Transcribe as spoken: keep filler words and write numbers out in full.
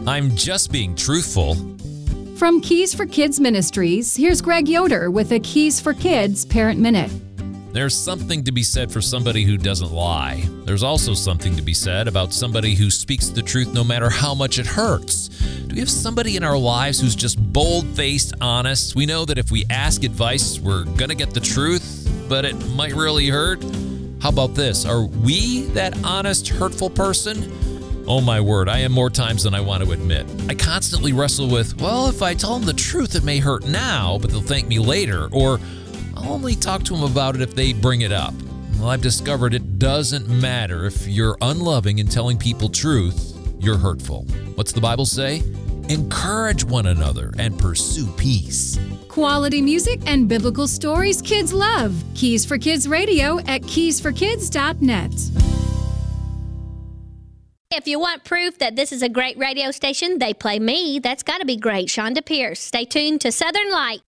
I'm just being truthful. From Keys for Kids Ministries, here's Greg Yoder with a Keys for Kids Parent Minute. There's something to be said for somebody who doesn't lie. There's also something to be said about somebody who speaks the truth no matter how much it hurts. Do we have somebody in our lives who's just bold-faced honest? We know that if we ask advice, we're going to get the truth, but it might really hurt. How about this? Are we that honest, hurtful person? Oh my word, I am more times than I want to admit. I constantly wrestle with, well, if I tell them the truth, it may hurt now, but they'll thank me later. Or I'll only talk to them about it if they bring it up. Well, I've discovered it doesn't matter if you're unloving and telling people truth, you're hurtful. What's the Bible say? Encourage one another and pursue peace. Quality music and biblical stories kids love. Keys for Kids Radio at keys for kids dot net. If you want proof that this is a great radio station, they play me. That's got to be great. Shonda Pierce. Stay tuned to Southern Light.